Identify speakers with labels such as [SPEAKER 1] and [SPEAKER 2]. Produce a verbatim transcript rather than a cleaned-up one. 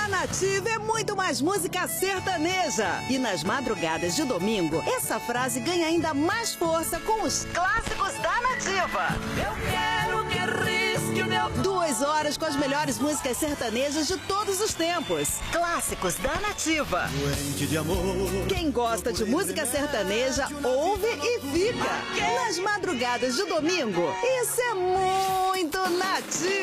[SPEAKER 1] Nativa é muito mais música sertaneja. E nas madrugadas de domingo, essa frase ganha ainda mais força com os clássicos da Nativa.
[SPEAKER 2] Eu quero que risque o meu...
[SPEAKER 1] Duas horas com as melhores músicas sertanejas de todos os tempos. Clássicos da Nativa.
[SPEAKER 3] Doente de amor.
[SPEAKER 1] Quem gosta de música sertaneja, ouve e fica. Nas madrugadas de domingo, isso é muito Nativa.